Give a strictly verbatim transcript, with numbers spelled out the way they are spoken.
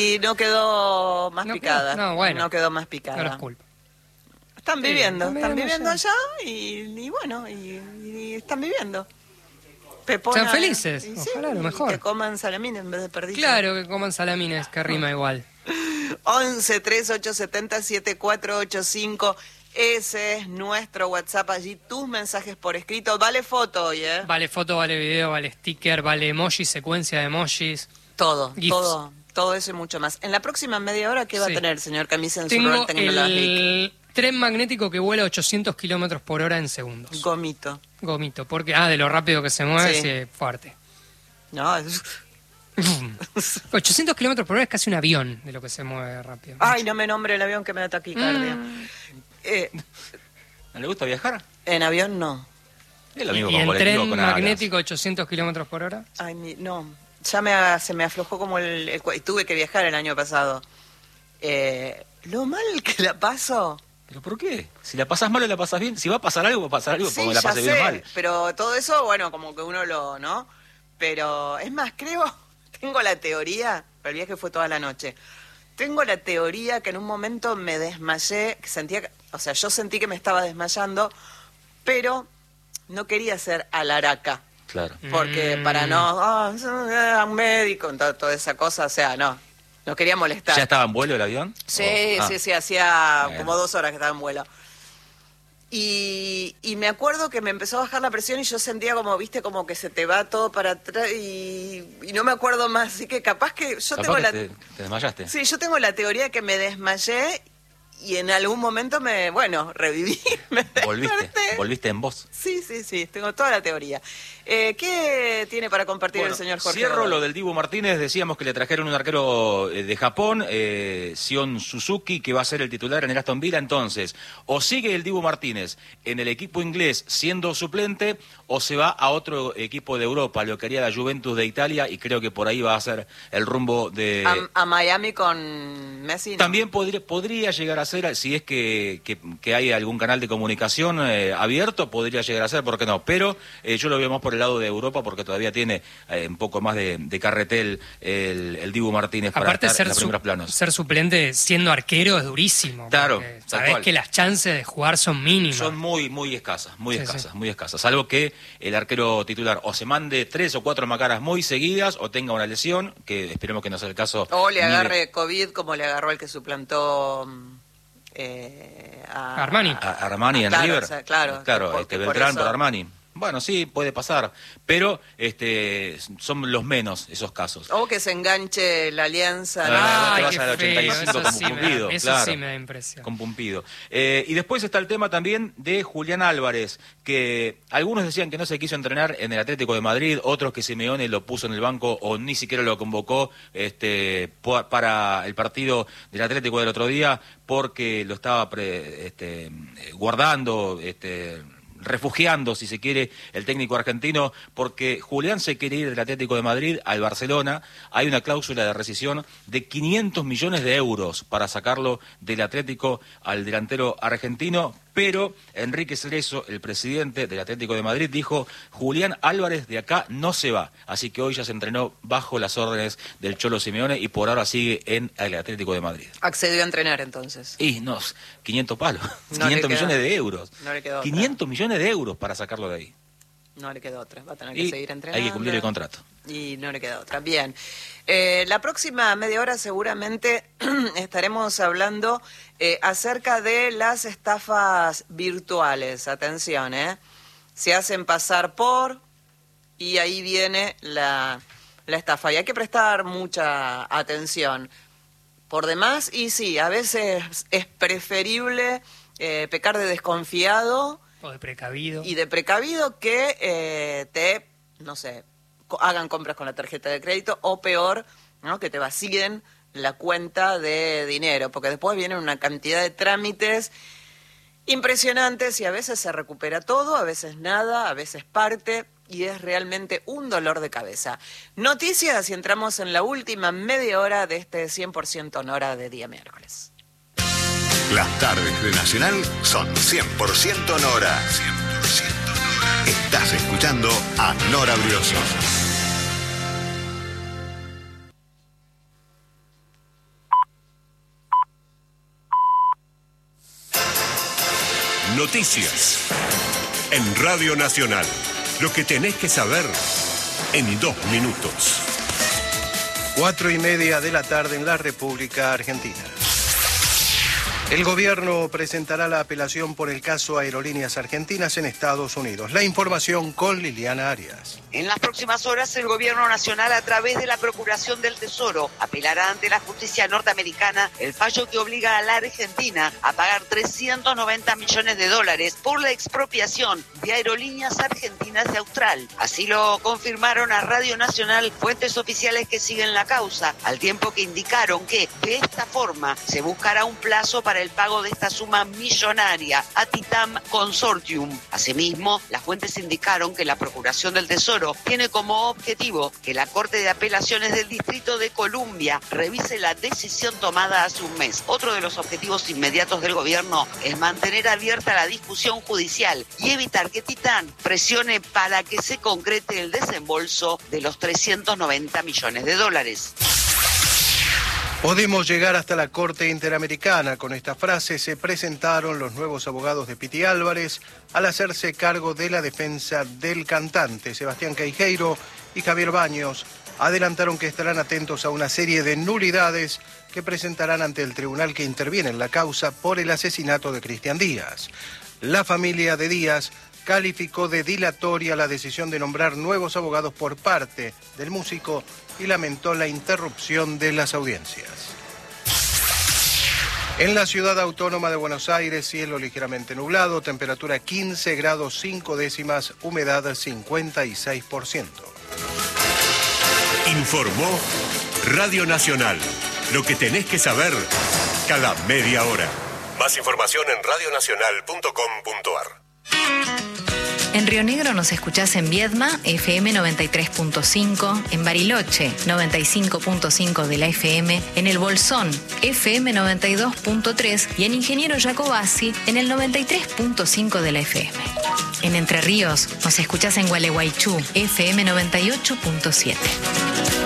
Y no quedó más No picada. quedó- no, bueno. No quedó más picada. No es culpa. Están Sí, viviendo, están están viviendo viviendo allá y, y bueno, y, y están viviendo. Pepona, Sean felices, y ojalá, lo y mejor. que coman salamín en vez de perdices. Claro, que coman salamines, que rima igual. once, treinta y ocho, setenta, setenta y cuatro ochenta y cinco. Ese es nuestro WhatsApp. Allí tus mensajes por escrito. Vale foto hoy, ¿eh? Vale foto, vale video, vale sticker, vale emoji, secuencia de emojis. Todo, GIFs. todo, todo eso y mucho más. En la próxima media hora, ¿qué va Sí. a tener el señor Camisa en su Tengo rol tecnológico? el tren magnético que vuela ochocientos kilómetros por hora en segundos. Gomito. Gomito, porque, ah, de lo rápido que se mueve, Sí. sí, es fuerte. No, es... ochocientos kilómetros por hora es casi un avión de lo que se mueve rápido. Ay, no me nombre el avión que me da taquicardia. Mm. Eh, ¿No le gusta viajar? en avión no. Es lo mismo ¿Y con en colectivo, tren con alas. magnético ochocientos kilómetros por hora? Ay, mi- no. Ya me, ha- se me aflojó como el, el cua- tuve que viajar el año pasado. Eh, lo mal que la paso. ¿Pero por qué? Si la pasas mal o la pasas bien, si va a pasar algo, va a pasar algo, Sí, porque la ya pasé bien sé, o mal. pero todo eso, bueno, como que uno lo, ¿no? Pero es más, creo, tengo la teoría, el viaje fue toda la noche. Tengo la teoría que en un momento me desmayé, que sentía, que- o sea, yo sentí que me estaba desmayando, pero no quería ser alaraca, Claro. porque Mm. para no, ah, a un médico, toda, toda esa cosa, o sea, no, no quería molestar. ¿Ya estaba en vuelo el avión? Sí, Oh, ah. sí, sí, hacía Bueno. como dos horas que estaba en vuelo. Y, y me acuerdo que me empezó a bajar la presión y yo sentía como, viste, como que se te va todo para atrás y, y no me acuerdo más. Así que capaz que yo Capaz tengo que la... te, te desmayaste. Sí, yo tengo la teoría de que me desmayé y en algún momento me, bueno, reviví, me Volviste, desperté. volviste en voz. Sí, sí, sí, tengo toda la teoría. Eh, ¿Qué tiene para compartir Bueno, el señor Jorge? cierro Godoy? lo del Dibu Martínez. Decíamos que le trajeron un arquero eh, de Japón, eh, Sion Suzuki, que va a ser el titular en el Aston Villa. Entonces, o sigue el Dibu Martínez en el equipo inglés siendo suplente, o se va a otro equipo de Europa, lo que haría la Juventus de Italia, y creo que por ahí va a ser el rumbo de... A, a Miami con Messi. ¿no? También podría, podría llegar a ser, si es que, que, que hay algún canal de comunicación eh, abierto, podría llegar a ser, ¿por qué no? Pero eh, yo lo veo más por el lado de Europa, porque todavía tiene eh, un poco más de, de carretel el, el Dibu Martínez para Aparte, estar ser, en los su- primeros planos. ser suplente siendo arquero es durísimo. Claro, porque tal sabés cual. que las chances de jugar son mínimas. Son muy, muy escasas, muy Sí, escasas, sí. muy escasas. Salvo que el arquero titular o se mande tres o cuatro macaras muy seguidas o tenga una lesión, que esperemos que no sea el caso. O le ni de- agarre COVID como le agarró el que suplantó mm, eh, a Armani. A Armani en Claro, River. o sea, claro, claro, que este, por- que por Beltrán eso- por Armani. Bueno, sí, puede pasar, pero este son los menos esos casos. O que se enganche la alianza. Ah, ¿no? no te Ay, vas qué al ochenta y feo, cinco eso como sí me da- Pumpido, eso claro. sí me da impresión. Con Pumpido. Eh, y después está el tema también de Julián Álvarez, que algunos decían que no se quiso entrenar en el Atlético de Madrid, otros que Simeone lo puso en el banco o ni siquiera lo convocó este, po- para el partido del Atlético del otro día porque lo estaba pre- este, eh, guardando, este, refugiando, si se quiere, el técnico argentino, porque Julián se quiere ir del Atlético de Madrid al Barcelona. Hay una cláusula de rescisión de quinientos millones de euros para sacarlo del Atlético al delantero argentino, pero Enrique Cerezo, el presidente del Atlético de Madrid, dijo: Julián Álvarez de acá no se va. Así que hoy ya se entrenó bajo las órdenes del Cholo Simeone y por ahora sigue en el Atlético de Madrid. Accedió a entrenar entonces. Y no, quinientos palos, No quinientos le queda- millones de euros. no le quedó otra. quinientos millones de euros para sacarlo de ahí. No le queda otra. Va a tener que Y seguir entrenando. hay que cumplir el contrato. Y no le queda otra. Bien. Eh, la próxima media hora seguramente estaremos hablando eh, acerca de las estafas virtuales. Atención, ¿eh? Se hacen pasar por y ahí viene la, la estafa. Y hay que prestar mucha atención. Por demás, y sí, a veces es preferible eh, pecar de desconfiado O de precavido. y de precavido que eh, te, no sé, co- hagan compras con la tarjeta de crédito o peor, ¿no? Que te vacíen la cuenta de dinero, porque después vienen una cantidad de trámites impresionantes y a veces se recupera todo, a veces nada, a veces parte y es realmente un dolor de cabeza. Noticias y entramos en la última media hora de este cien por ciento Nora de día miércoles. Las tardes de Nacional son cien por ciento Nora. cien por ciento Nora. Estás escuchando a Nora Brioso. Noticias. En Radio Nacional. Lo que tenés que saber en dos minutos. Cuatro y media de la tarde en la República Argentina. El gobierno presentará la apelación por el caso Aerolíneas Argentinas en Estados Unidos. La información con Liliana Arias. En las próximas horas, el gobierno nacional, a través de la Procuración del Tesoro, apelará ante la justicia norteamericana el fallo que obliga a la Argentina a pagar trescientos noventa millones de dólares por la expropiación de Aerolíneas Argentinas de Austral. Así lo confirmaron a Radio Nacional fuentes oficiales que siguen la causa, al tiempo que indicaron que, de esta forma, se buscará un plazo para el pago de esta suma millonaria a Titam Consortium. Asimismo, las fuentes indicaron que la Procuración del Tesoro tiene como objetivo que la Corte de Apelaciones del Distrito de Columbia revise la decisión tomada hace un mes. Otro de los objetivos inmediatos del gobierno es mantener abierta la discusión judicial y evitar que Titam presione para que se concrete el desembolso de los trescientos noventa millones de dólares. Podemos llegar hasta la Corte Interamericana. Con esta frase se presentaron los nuevos abogados de Piti Álvarez al hacerse cargo de la defensa del cantante. Sebastián Queijeiro y Javier Baños adelantaron que estarán atentos a una serie de nulidades que presentarán ante el tribunal que interviene en la causa por el asesinato de Cristian Díaz. La familia de Díaz calificó de dilatoria la decisión de nombrar nuevos abogados por parte del músico y lamentó la interrupción de las audiencias. En la ciudad autónoma de Buenos Aires, cielo ligeramente nublado, temperatura quince grados cinco décimas, humedad cincuenta y seis por ciento. Informó Radio Nacional. Lo que tenés que saber cada media hora. Más información en radio nacional punto com punto a r. En Río Negro nos escuchás en Viedma, F M noventa y tres punto cinco, en Bariloche, noventa y cinco punto cinco de la F M, en El Bolsón, F M noventa y dos punto tres y en Ingeniero Jacobasi, en el noventa y tres punto cinco de la F M. En Entre Ríos nos escuchás en Gualeguaychú, F M noventa y ocho punto siete.